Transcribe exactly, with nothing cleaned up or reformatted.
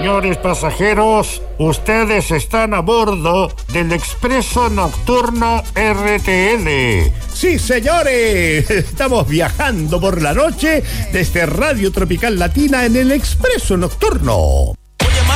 Señores pasajeros, ustedes están a bordo del Expreso Nocturno R T L. Sí, señores, estamos viajando por la noche desde Radio Tropical Latina en el Expreso Nocturno.